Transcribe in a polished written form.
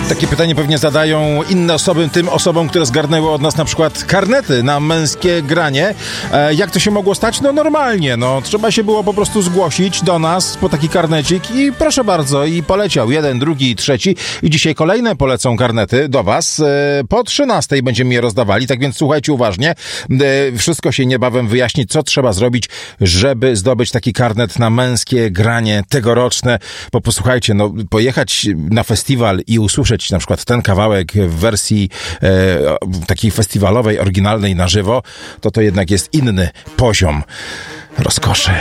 Takie pytanie pewnie zadają inne osoby, tym osobom, które zgarnęły od nas na przykład karnety na męskie granie. Jak to się mogło stać? No normalnie, trzeba się było po prostu zgłosić do nas po taki karnecik i proszę bardzo, i poleciał jeden, drugi, trzeci i dzisiaj kolejne polecą karnety do was. Po 13 będziemy je rozdawali, tak więc słuchajcie uważnie. Wszystko się niebawem wyjaśni, co trzeba zrobić, żeby zdobyć taki karnet na męskie granie tegoroczne. Bo posłuchajcie, pojechać na festiwal i usłyszeć na przykład ten kawałek w wersji takiej festiwalowej, oryginalnej na żywo, to jednak jest inny poziom rozkoszy.